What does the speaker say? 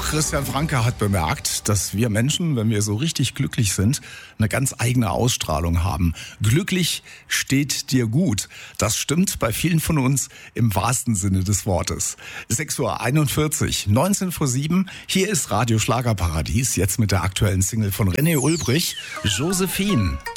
Christian Franke hat bemerkt, dass wir Menschen, wenn wir so richtig glücklich sind, eine ganz eigene Ausstrahlung haben. Glücklich steht dir gut. Das stimmt bei vielen von uns im wahrsten Sinne des Wortes. 6:41 Uhr, 19:07 Uhr. Hier ist Radio Schlagerparadies, jetzt mit der aktuellen Single von René Ulbrich, Josephine.